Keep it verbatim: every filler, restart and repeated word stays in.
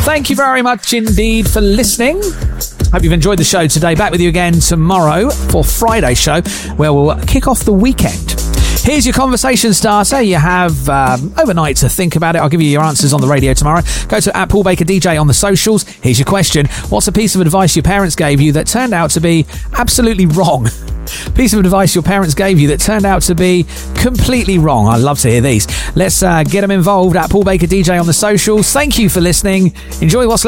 Thank you very much indeed for listening. Hope you've enjoyed the show today. Back with you again tomorrow for Friday's show, where we'll kick off the weekend. Here's your conversation starter. You have um, overnight to think about it. I'll give you your answers on the radio tomorrow. Go to at Paul Baker D J on the socials. Here's your question. What's a piece of advice your parents gave you that turned out to be absolutely wrong? Piece of advice your parents gave you that turned out to be completely wrong. I love to hear these. Let's uh, get them involved at Paul Baker D J on the socials. Thank you for listening. Enjoy what's left